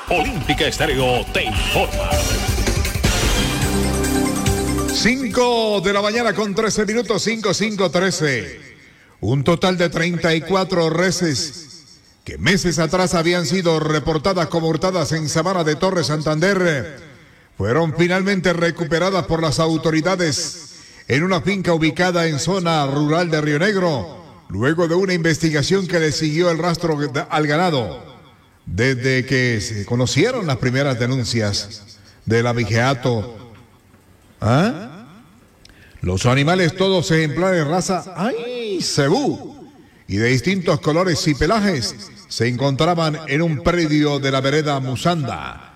Olímpica Estéreo te informa. 5 de la mañana con 13 minutos, 5:13. Un total de 34 reses que meses atrás habían sido reportadas como hurtadas en Sabana de Torres, Santander, fueron finalmente recuperadas por las autoridades en una finca ubicada en zona rural de Río Negro, luego de una investigación que le siguió el rastro al ganado, desde que se conocieron las primeras denuncias del abigeato. Los animales, todos ejemplares raza cebú y de distintos colores y pelajes, se encontraban en un predio de la vereda Musanda,